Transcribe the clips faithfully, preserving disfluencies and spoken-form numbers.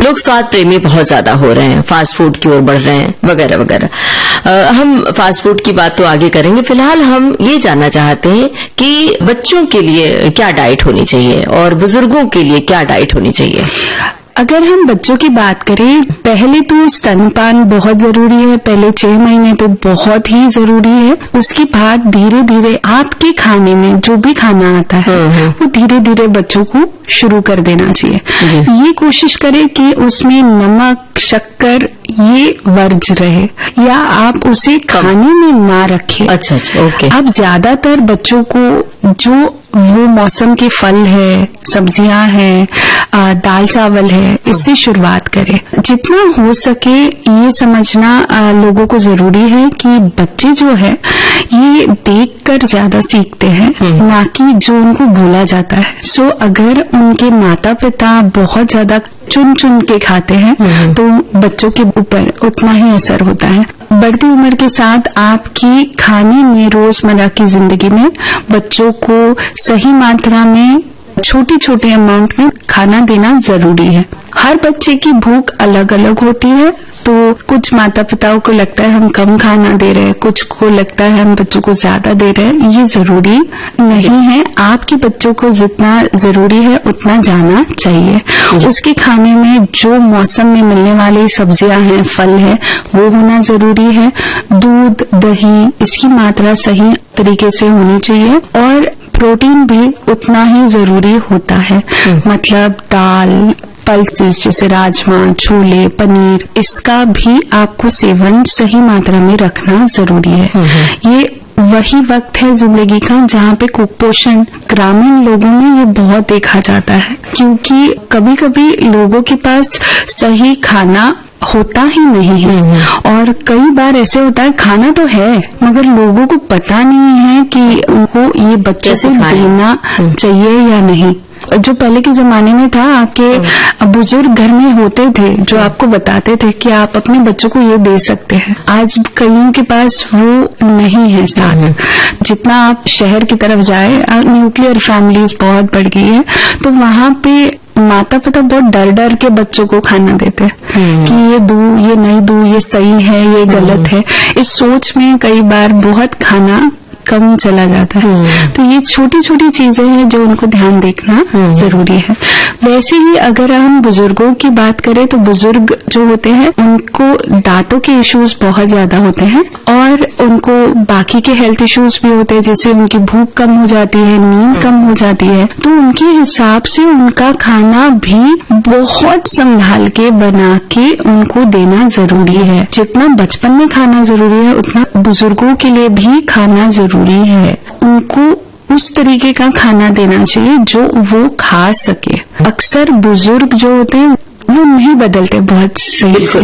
लोग स्वाद प्रेमी बहुत ज्यादा हो रहे हैं, फास्ट फूड की ओर बढ़ रहे हैं वगैरह वगैरह। हम फास्ट फूड की बात तो आगे करेंगे, फिलहाल हम ये जानना चाहते हैं कि बच्चों के लिए क्या डाइट होनी चाहिए और बुजुर्गों के लिए क्या डाइट होनी चाहिए। अगर हम बच्चों की बात करें, पहले तो स्तनपान बहुत जरूरी है, पहले छह महीने तो बहुत ही जरूरी है। उसके बाद धीरे धीरे आपके खाने में जो भी खाना आता है वो धीरे धीरे बच्चों को शुरू कर देना चाहिए। ये कोशिश करें कि उसमें नमक, शक्कर ये वर्ज रहे या आप उसे खाने में ना रखें। अच्छा अच्छा, ओके। आप ज्यादातर बच्चों को जो वो मौसम के फल है, सब्जियां हैं, दाल चावल है, इससे शुरुआत करें। जितना हो सके ये समझना आ, लोगों को जरूरी है कि बच्चे जो है ये देखकर ज्यादा सीखते हैं, ना कि जो उनको बोला जाता है। सो अगर उनके माता पिता बहुत ज्यादा चुन चुन के खाते हैं तो बच्चों के ऊपर उतना ही असर होता है। बढ़ती उम्र के साथ आपकी खाने में, रोजमर्रा की जिंदगी में बच्चों को सही मात्रा में छोटी छोटे अमाउंट में खाना देना जरूरी है। हर बच्चे की भूख अलग अलग होती है, तो कुछ माता पिताओं को लगता है हम कम खाना दे रहे हैं, कुछ को लगता है हम बच्चों को ज्यादा दे रहे हैं। ये जरूरी नहीं है। आपके बच्चों को जितना जरूरी है उतना जाना चाहिए। उसके खाने में जो मौसम में मिलने वाली सब्जियां हैं, फल है, वो होना जरूरी है। दूध, दही, इसकी मात्रा सही तरीके से होनी चाहिए और प्रोटीन भी उतना ही जरूरी होता है। मतलब दाल, पल्सेस जैसे राजमा, छोले, पनीर, इसका भी आपको सेवन सही मात्रा में रखना जरूरी है। ये वही वक्त है जिंदगी का जहाँ पे कुपोषण ग्रामीण लोगों में ये बहुत देखा जाता है, क्योंकि कभी कभी लोगों के पास सही खाना होता ही नहीं है और कई बार ऐसे होता है खाना तो है मगर लोगों को पता नहीं है कि उनको ये बच्चे से देना चाहिए या नहीं। जो पहले के जमाने में था, आपके बुजुर्ग घर में होते थे जो आपको बताते थे कि आप अपने बच्चों को ये दे सकते हैं। आज कईयों के पास वो नहीं है साथ। जितना आप शहर की तरफ जाए, न्यूक्लियर फैमिलीज बहुत बढ़ गई है, तो वहाँ पे माता पिता बहुत डर डर के बच्चों को खाना देते हैं कि ये दू, ये नहीं दू, ये सही है, ये गलत है। इस सोच में कई बार बहुत खाना कम चला जाता है। तो ये छोटी छोटी चीजें हैं जो उनको ध्यान देखना जरूरी है। वैसे ही अगर हम बुजुर्गों की बात करें तो बुजुर्ग जो होते हैं उनको दांतों के इश्यूज बहुत ज्यादा होते हैं और उनको बाकी के हेल्थ इश्यूज भी होते हैं, जैसे उनकी भूख कम हो जाती है, नींद कम हो जाती है। तो उनके हिसाब से उनका खाना भी बहुत संभाल के बना के उनको देना जरूरी है। जितना बचपन में खाना जरूरी है उतना बुजुर्गों के लिए भी खाना जरूरी है। उनको उस तरीके का खाना देना चाहिए जो वो खा सके। अक्सर बुजुर्ग जो होते हैं वो नहीं बदलते बहुत सही से,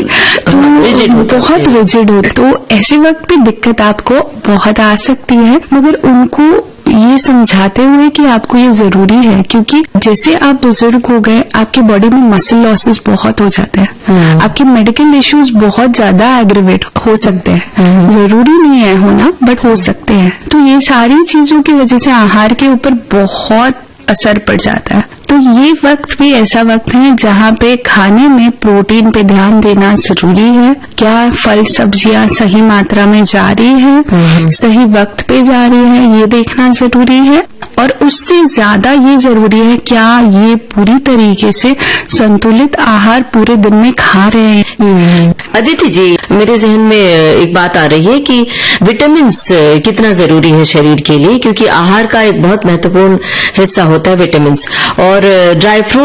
तो बहुत रिजिड होते, तो ऐसे वक्त पे दिक्कत आपको बहुत आ सकती है। मगर उनको ये समझाते हुए कि आपको ये जरूरी है, क्योंकि जैसे आप बुजुर्ग हो गए आपकी बॉडी में मसल लॉसेस बहुत हो जाते हैं, आपके मेडिकल इश्यूज बहुत ज्यादा एग्रीवेट हो सकते हैं। जरूरी नहीं है होना, बट हो सकते हैं। तो ये सारी चीजों की वजह से आहार के ऊपर बहुत असर पड़ जाता है। तो ये वक्त भी ऐसा वक्त है जहाँ पे खाने में प्रोटीन पे ध्यान देना जरूरी है। क्या फल सब्जियां सही मात्रा में जा रही है, सही वक्त पे जा रही है, ये देखना जरूरी है। और उससे ज्यादा ये जरूरी है क्या ये पूरी तरीके से संतुलित आहार पूरे दिन में खा रहे हैं। अदिति जी, मेरे जहन में एक बात आ रही है कि विटामिन्स कितना जरूरी है शरीर के लिए, क्योंकि आहार का एक बहुत महत्वपूर्ण हिस्सा होता है विटामिन्स। और ड्राई फ्रूट